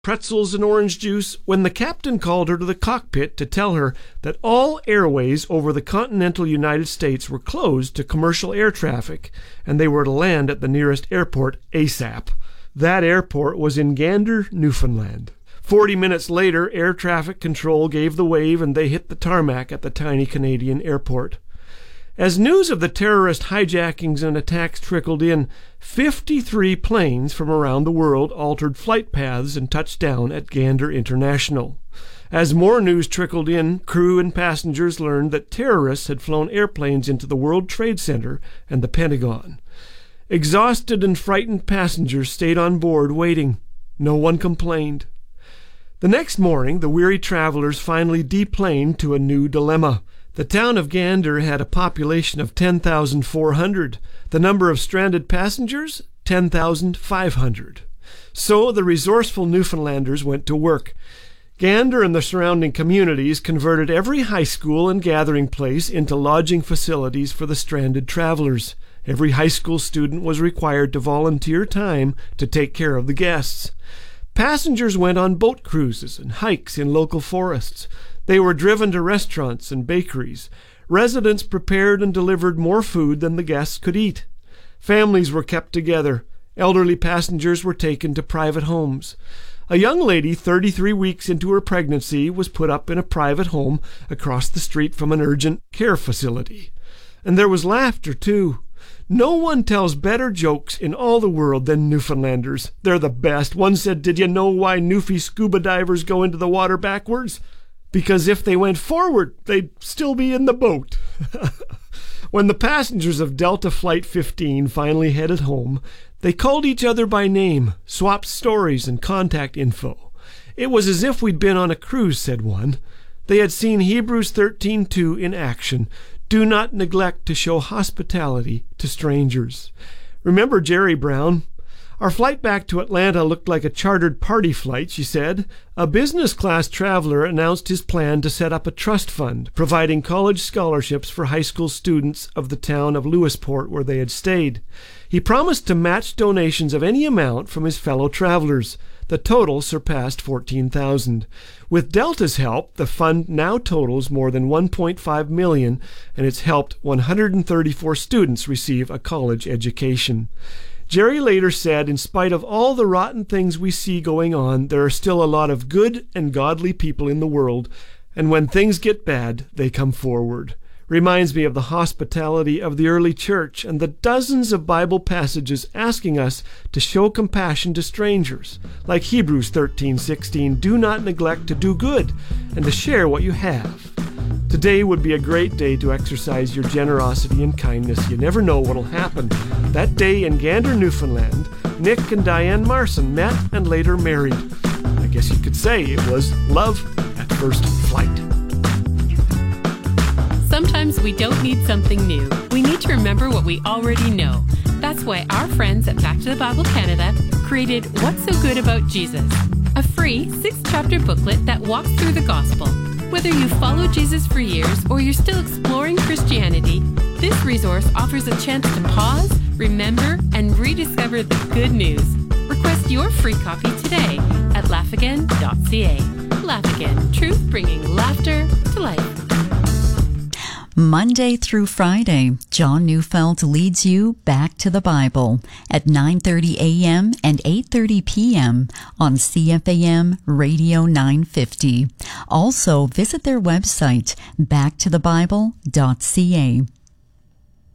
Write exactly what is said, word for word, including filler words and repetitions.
pretzels and orange juice when the captain called her to the cockpit to tell her that all airways over the continental United States were closed to commercial air traffic, and they were to land at the nearest airport ASAP. That airport was in Gander, Newfoundland. Forty minutes later, air traffic control gave the wave and they hit the tarmac at the tiny Canadian airport. As news of the terrorist hijackings and attacks trickled in, fifty-three planes from around the world altered flight paths and touched down at Gander International. As more news trickled in, crew and passengers learned that terrorists had flown airplanes into the World Trade Center and the Pentagon. Exhausted and frightened passengers stayed on board waiting. No one complained. The next morning, the weary travelers finally deplaned to a new dilemma. The town of Gander had a population of ten thousand four hundred. The number of stranded passengers, ten thousand five hundred. So the resourceful Newfoundlanders went to work. Gander and the surrounding communities converted every high school and gathering place into lodging facilities for the stranded travelers. Every high school student was required to volunteer time to take care of the guests. Passengers went on boat cruises and hikes in local forests. They were driven to restaurants and bakeries. Residents prepared and delivered more food than the guests could eat. Families were kept together. Elderly passengers were taken to private homes. A young lady, thirty-three weeks into her pregnancy, was put up in a private home across the street from an urgent care facility. And there was laughter, too. No one tells better jokes in all the world than Newfoundlanders. They're the best. One said, "Did you know why Newfie scuba divers go into the water backwards? Because if they went forward, they'd still be in the boat." When the passengers of Delta Flight fifteen finally headed home, they called each other by name, swapped stories and contact info. "It was as if we'd been on a cruise," said one. They had seen Hebrews thirteen two in action. Do not neglect to show hospitality to strangers. Remember Jerry Brown? "Our flight back to Atlanta looked like a chartered party flight," she said. A business-class traveler announced his plan to set up a trust fund, providing college scholarships for high school students of the town of Lewisport where they had stayed. He promised to match donations of any amount from his fellow travelers. The total surpassed fourteen thousand. With Delta's help, the fund now totals more than one point five million dollars, and it's helped one hundred thirty-four students receive a college education. Jerry later said, "In spite of all the rotten things we see going on, there are still a lot of good and godly people in the world, and when things get bad, they come forward." Reminds me of the hospitality of the early church and the dozens of Bible passages asking us to show compassion to strangers. Like Hebrews thirteen sixteen, do not neglect to do good and to share what you have. Today would be a great day to exercise your generosity and kindness. You never know what'll happen. That day in Gander, Newfoundland, Nick and Diane Marson met and later married. I guess you could say it was love at first flight. Sometimes we don't need something new. We need to remember what we already know. That's why our friends at Back to the Bible Canada created What's So Good About Jesus, a free six-chapter booklet that walks through the gospel. Whether you follow Jesus for years or you're still exploring Christianity, this resource offers a chance to pause, remember, and rediscover the good news. Request your free copy today at laugh again dot c a. Laugh Again, truth bringing laughter to life. Monday through Friday, John Neufeld leads you back to the Bible at nine thirty a.m. and eight thirty p.m. on C F A M Radio nine fifty. Also, visit their website, back to the bible dot c a.